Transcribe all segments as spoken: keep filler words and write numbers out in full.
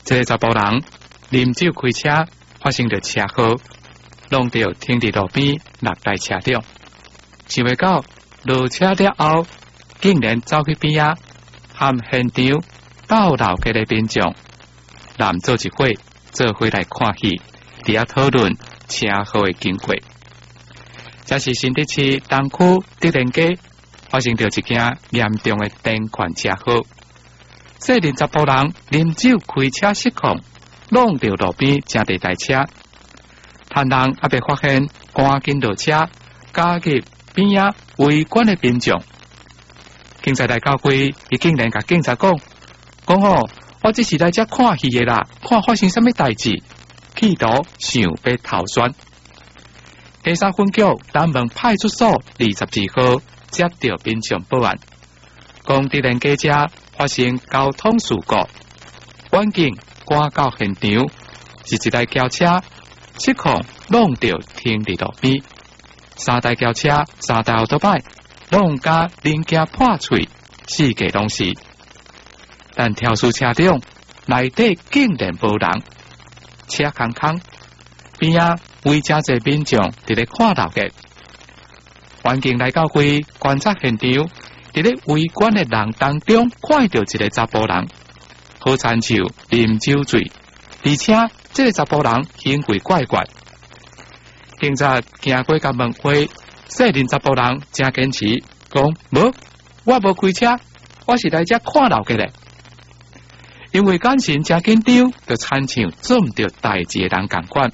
这个查甫人啉酒开车，发生着车祸，弄到停伫路边六台车中。想袂到落车了后，竟然走去边啊，和现场斗闹嘅嘅民众男做一伙，做伙来看戏，伫遐讨论车祸嘅经过。这是新竹市东区德仁街发生着一件严重嘅电款车祸。这名查甫人啉酒开车失控，弄到路边正地台车，趁人还未发现，赶紧落车加入边仔围观嘅民众。警察来到柜，伊竟然甲警察讲：讲哦，我只是来遮看戏嘅啦，看发生什么代志，企图想要逃窜。第三分局南门派出所二十二号接到民众报案，讲德仁街遮发生交通事故，远警赶到现场，是一台轿车失控弄到停伫路边，三台轿车、三台奥多摆弄甲零件破碎，四界拢是。但肇事车中内底竟然无人，车空空，边仔围真侪民众伫咧看闹嘅。远警来到柜观察现场，伫咧围观嘅人当中，看到一个查甫人，好亲像啉酒醉，而且这个查甫人行为怪怪。警察行过甲问话，说人查甫人真坚持，讲无，我无开车，我是来遮看闹嘅咧。因为眼神真紧张，就亲像做唔到代志嘅人共款。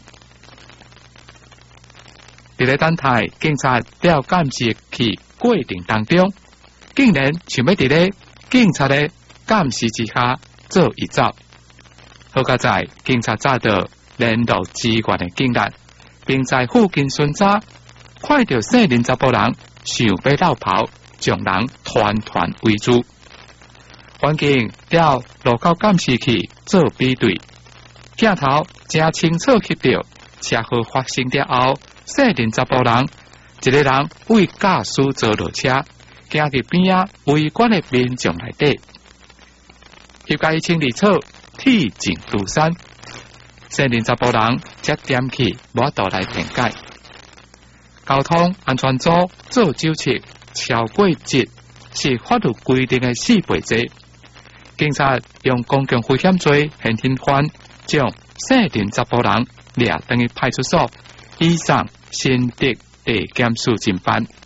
伫咧等待警察了监视器过程当中，竟然想要伫咧警察嘅监视之下做一走。好佳在警察找到联络支援嘅警力，并在附近巡查，看到四名查甫人想要绕跑，将人团团围住。远警了路口监视器做比对，镜头真清楚翕到车祸发生了后，四名查甫人，一个人为驾驶座落车，行入边仔围观的民众内底，翕甲伊清理草，铁证如山。四名查甫人则点起抹刀来辩解。交通安全组做酒测，超过值是法律规定的四倍多。警察用公共危险罪现行犯，将四名查甫人掠登去派出所，以上新竹地检署侦办。